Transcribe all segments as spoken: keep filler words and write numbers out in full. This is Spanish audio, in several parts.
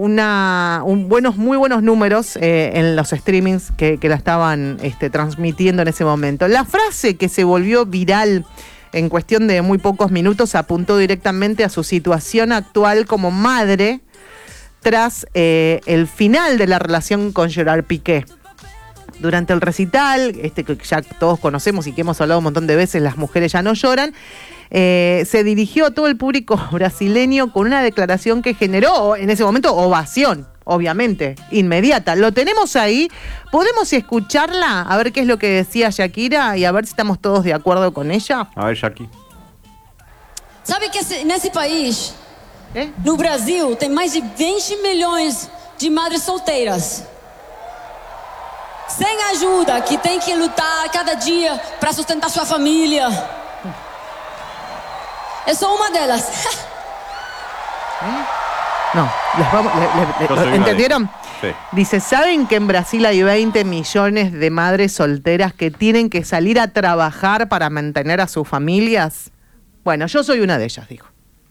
una, un buenos, muy buenos números eh, en los streamings que, que la estaban este, transmitiendo en ese momento. La frase que se volvió viral en cuestión de muy pocos minutos apuntó directamente a su situación actual como madre tras eh, el final de la relación con Gerard Piqué. Durante el recital, este que ya todos conocemos y que hemos hablado un montón de veces, Las mujeres ya no lloran, eh, se dirigió a todo el público brasileño con una declaración que generó en ese momento ovación, obviamente, inmediata. Lo tenemos ahí, podemos escucharla, a ver qué es lo que decía Shakira y a ver si estamos todos de acuerdo con ella. A ver, Shaki. Sabe que esse, nesse país, ¿Eh? no Brasil, tem mais de veinte milhões de madres solteiras. Sem ajuda, que tem que lutar cada dia para sustentar sua família. Eu sou uma delas. No, les vamos, le- le- Yo soy una ¿entendieron? de- sí. Dice, ¿saben que en Brasil hay veinte millones de madres solteras que tienen que salir a trabajar para mantener a sus familias? Bueno, yo soy una de ellas, dijo.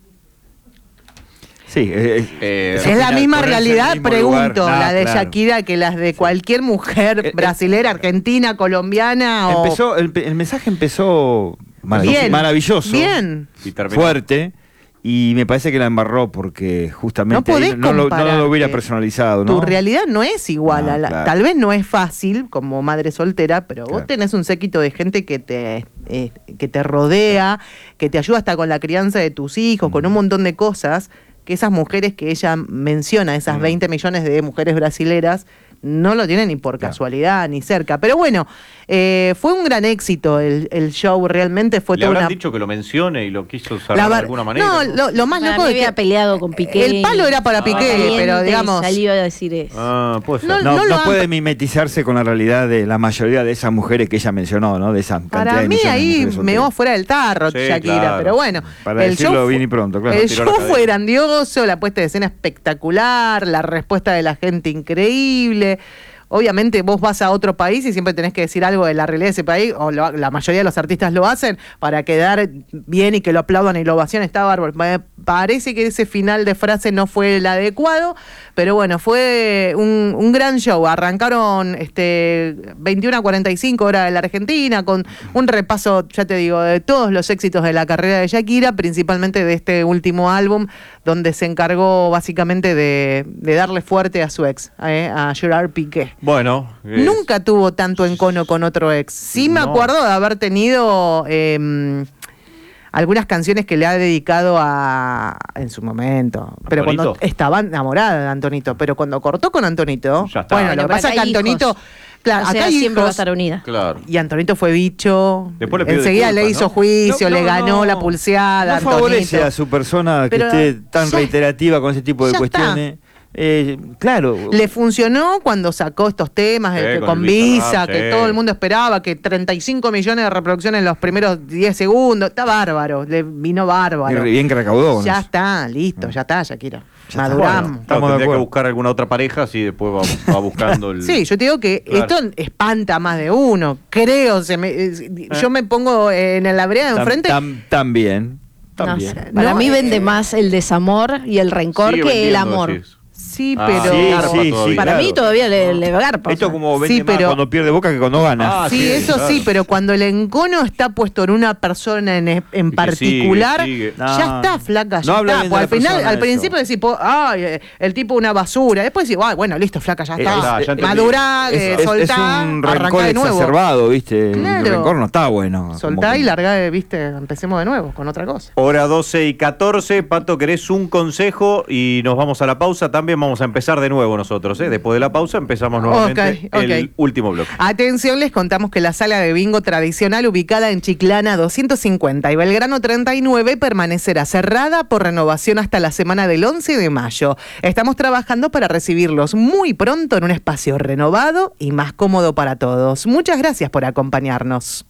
Sí, eh, Eh, al ¿Es la final misma ponerse en el realidad? mismo Pregunto, lugar. la Ah, de claro. Shakira que las de cualquier mujer Eh, brasilera, argentina, colombiana o... Empezó, el, el mensaje empezó marav- Bien, maravilloso, bien. Y terminó. fuerte, y me parece que la embarró porque No justamente podés ahí no, lo, no comparar lo hubiera que personalizado, ¿no? Tu realidad no es igual No, a la... claro. Tal vez no es fácil como madre soltera, pero vos Claro. tenés un séquito de gente que te, eh, que te rodea, que te ayuda hasta con la crianza de tus hijos, con un montón de cosas, que esas mujeres que ella menciona, esas Mm. veinte millones de mujeres brasileras, no lo tienen ni por Claro. casualidad ni cerca. Pero bueno, eh, fue un gran éxito el, el show, realmente fue ¿Le toda habrán una... dicho que lo mencione y lo quiso cerrar La de ver- alguna manera? No, lo, lo más Para loco mí es que había peleado con Piqué. el palo era para Piqué, Caliente pero y digamos... salió a decir eso. Ah, puede ser. No, No, no no, lo han- puede mimetizarse con la realidad de la mayoría de esas mujeres que ella mencionó, ¿no? De esa cantidad Para de mí millones de ahí mujeres me solteras. va fuera del tarro, Sí, Shakira, claro. pero bueno. Para el decirlo show bien fu- y pronto, claro. El Tiró show la cadena. fue grandioso, la puesta de escena espectacular, la respuesta de la gente increíble. Obviamente vos vas a otro país y siempre tenés que decir algo de la realidad de ese país, o lo- la mayoría de los artistas lo hacen para quedar bien y que lo aplaudan y la ovación está bárbaro. Me parece que ese final de frase no fue el adecuado, pero bueno, fue un, un gran show. Arrancaron este veintiuno a cuarenta y cinco hora de la Argentina con un repaso, ya te digo, de todos los éxitos de la carrera de Shakira, principalmente de este último álbum, donde se encargó básicamente de, de darle fuerte a su ex, eh, a Gerard Piqué. Bueno. eh, Nunca tuvo tanto encono con otro ex. Sí me No. acuerdo de haber tenido eh, algunas canciones que le ha dedicado a en su momento. Pero cuando ¿Antonito? estaba enamorada de Antonito. Pero cuando cortó con Antonito, Ya está. bueno, Bueno, lo que pero pasa es acá que hay Antonito, hijos. claro, O sea, acá hay siempre va a hijos, estar unida. Claro. y Antonito fue bicho. Después le pidió Enseguida le disculpas, hizo ¿no? juicio, No, le no, ganó no. la pulseada. No favorece Antonito. a su persona que Pero esté tan ya- reiterativa con ese tipo de ya cuestiones. Eh, claro. Le funcionó cuando sacó estos temas Sí, de que con con, el Visa Visa, Rap, que sí. todo el mundo esperaba, que treinta y cinco millones de reproducciones en los primeros diez segundos. Está bárbaro, le vino bárbaro. y bien que recaudó. con Ya eso. está, listo, ya está, Shakira. Ya está. Maduramos. Bueno, Claro, Estamos de tendría que acuerdo. buscar alguna otra pareja, así después va, va buscando el... Sí, yo te digo que Claro. esto espanta a más de uno. Creo, se me, eh, yo me pongo en la vereda de Tam- enfrente. tam- También. No También. sé, Para No, mí eh, vende más el desamor y el rencor Sigue que el vendiendo, amor. decís. Sí, Ah, pero. sí, garpa sí, todavía. sí, Para claro. mí todavía le, le garpa. Esto o sea. como vende Sí, más pero- cuando pierde Boca que cuando gana. Ah, Sí, sí, eso claro. sí, pero cuando el encono está puesto en una persona en, en que particular, sigue, sigue. ya No, está, flaca, ya no habla está. bien de Pues la al final, persona al eso. principio decís, po, ay, eh, el tipo una basura. Después decís, ay, bueno, listo, flaca, ya Eh, está. está, ya entendí. Madura, Es, eh, es- es soltá, un arrancá rencor de nuevo. exacerbado, ¿viste? Claro. El rencor no está bueno. Soltá Como y que- largá, de, viste, empecemos de nuevo con otra cosa. Hora doce y catorce, Pato, ¿querés un consejo? Y nos vamos a la pausa, también vamos a empezar de nuevo nosotros, ¿eh? Después de la pausa empezamos nuevamente Ok, ok. el último bloque. Atención, les contamos que la sala de bingo tradicional ubicada en Chiclana doscientos cincuenta y Belgrano treinta y nueve permanecerá cerrada por renovación hasta la semana del once de mayo. Estamos trabajando para recibirlos muy pronto en un espacio renovado y más cómodo para todos. Muchas gracias por acompañarnos.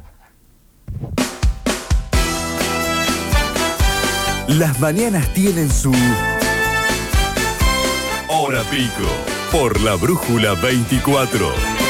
Las mañanas tienen su Hora Pico por la Brújula veinticuatro.